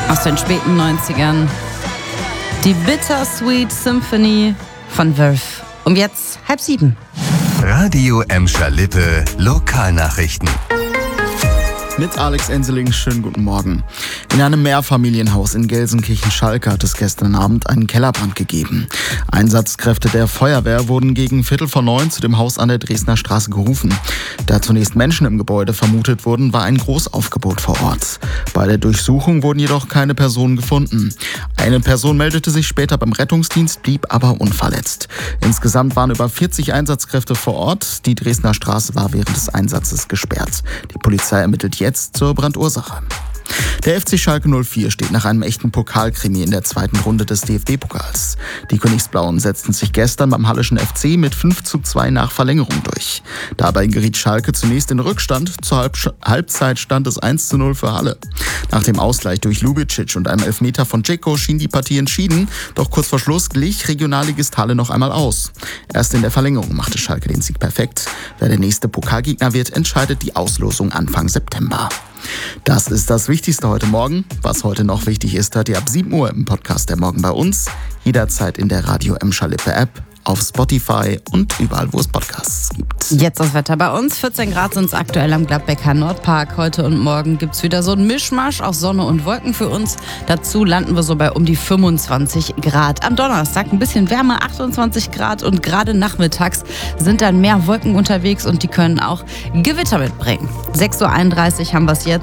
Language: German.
Aus den späten 90ern. Die Bittersweet Symphony von Verve. Um jetzt 6:30. Radio Emscher Lippe Lokalnachrichten. Mit Alex Enseling, schönen guten Morgen. In einem Mehrfamilienhaus in Gelsenkirchen-Schalke hat es gestern Abend einen Kellerbrand gegeben. Einsatzkräfte der Feuerwehr wurden gegen 8:45 zu dem Haus an der Dresdner Straße gerufen. Da zunächst Menschen im Gebäude vermutet wurden, war ein Großaufgebot vor Ort. Bei der Durchsuchung wurden jedoch keine Personen gefunden. Eine Person meldete sich später beim Rettungsdienst, blieb aber unverletzt. Insgesamt waren über 40 Einsatzkräfte vor Ort. Die Dresdner Straße war während des Einsatzes gesperrt. Die Polizei ermittelt jetzt zur Brandursache. Der FC Schalke 04 steht nach einem echten Pokalkrimi in der zweiten Runde des DFB-Pokals. Die Königsblauen setzten sich gestern beim Hallischen FC mit 5:2 nach Verlängerung durch. Dabei geriet Schalke zunächst in Rückstand. Zur Halbzeit stand es 1:0 für Halle. Nach dem Ausgleich durch Lubicic und einem Elfmeter von Dzeko schien die Partie entschieden. Doch kurz vor Schluss glich Regionalligist Halle noch einmal aus. Erst in der Verlängerung machte Schalke den Sieg perfekt. Wer der nächste Pokalgegner wird, entscheidet die Auslosung Anfang September. Das ist das Wichtigste heute Morgen. Was heute noch wichtig ist, hört ihr ab 7 Uhr im Podcast der Morgen bei uns. Jederzeit in der Radio Emscher Lippe App, auf Spotify und überall, wo es Podcasts gibt. Jetzt das Wetter bei uns. 14 Grad sind es aktuell am Gladbecker Nordpark. Heute und morgen gibt es wieder so ein Mischmasch aus Sonne und Wolken für uns. Dazu landen wir so bei um die 25 Grad. Am Donnerstag ein bisschen wärmer, 28 Grad. Und gerade nachmittags sind dann mehr Wolken unterwegs und die können auch Gewitter mitbringen. 6:31 Uhr haben wir es jetzt.